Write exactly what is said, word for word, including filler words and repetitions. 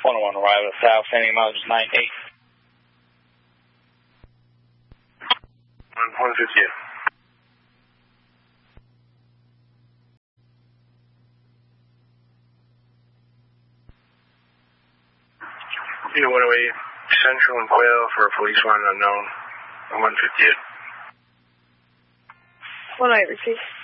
one oh one arrival south, sending mileage ninety-eight. one fifty-eight. Unit one oh eight, Central and Quail for a police warrant unknown. one fifty-eight. one oh eight, receive.